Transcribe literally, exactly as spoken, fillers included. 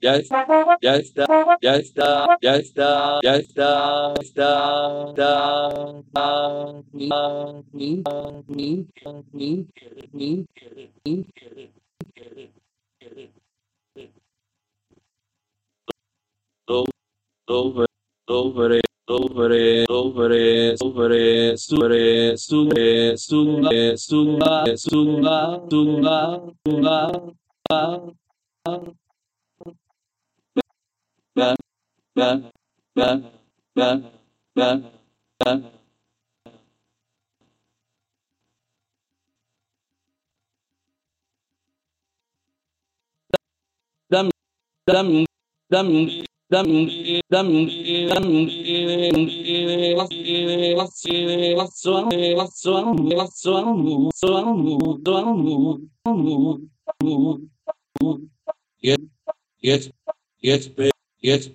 ya está, ya está, ya está, ya está, está, está, está, mi, mi, mi, mi, mi, mi, lo, over, over, over, over, over, sure, sure, sura, sura, sura, sura, sura, ba, ba, ba, ba, ba, ba, dam, dam, dam, dam, dam, dam, swam, swam, swam, swam, swam, get, get, get, get,